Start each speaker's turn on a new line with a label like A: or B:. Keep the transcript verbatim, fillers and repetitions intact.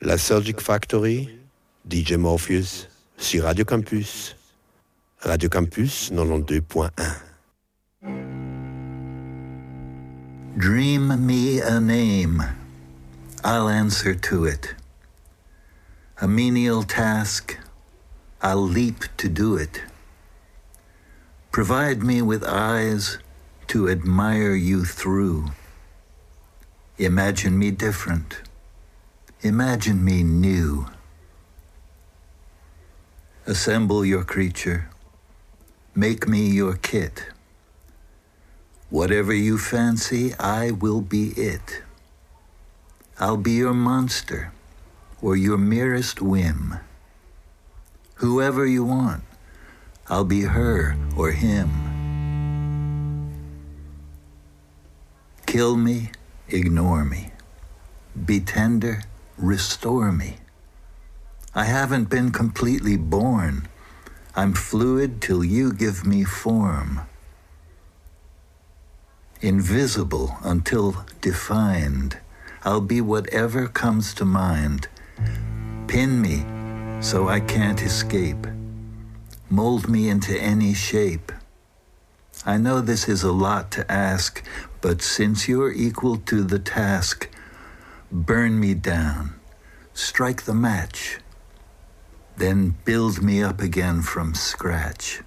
A: La Surgic Factory, D J Morpheus, sur Radio Campus. Radio Campus quatre-vingt-douze point un.
B: Dream me a name, I'll answer to it. A menial task, I'll leap to do it. Provide me with eyes to admire you through. Imagine me different. Imagine me new. Assemble your creature. Make me your kit. Whatever you fancy, I will be it. I'll be your monster or your merest whim. Whoever you want, I'll be her or him. Kill me, ignore me. Be tender, restore me. I haven't been completely born. I'm fluid till you give me form. Invisible until defined, I'll be whatever comes to mind. Pin me so I can't escape. Mold me into any shape. I know this is a lot to ask, but since you're equal to the task, burn me down, strike the match, then build me up again from scratch.